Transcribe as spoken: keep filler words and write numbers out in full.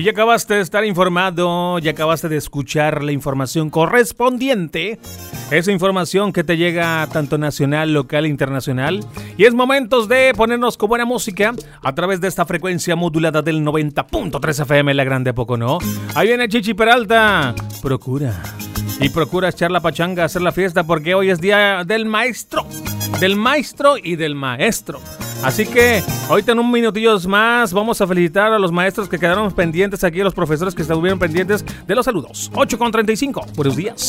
ya acabaste de estar informado, ya acabaste de escuchar la información correspondiente. Esa información que te llega tanto nacional, local e internacional. Y es momentos de ponernos con buena música a través de esta frecuencia modulada del noventa punto tres F M, la grande poco, ¿no? Ahí viene Chichi Peralta. Procura. Y procura echar la pachanga, hacer la fiesta, porque hoy es día del maestro. Del maestro y del maestro. Así que ahorita en un minutillos más vamos a felicitar a los maestros que quedaron pendientes aquí, a los profesores que estuvieron pendientes de los saludos. ocho con treinta y cinco. Buenos días.